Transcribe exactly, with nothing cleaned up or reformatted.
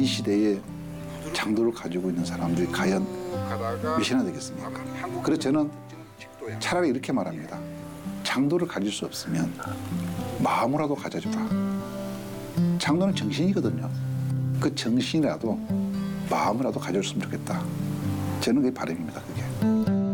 시대에 장도를 가지고 있는 사람들이 과연 몇이나 되겠습니까? 그래서 저는 차라리 이렇게 말합니다. 장도를 가질 수 없으면 마음으로라도 가져주라. 장도는 정신이거든요. 그 정신이라도 마음이라도 가져줬으면 좋겠다. 저는 그게 바람입니다. 그게.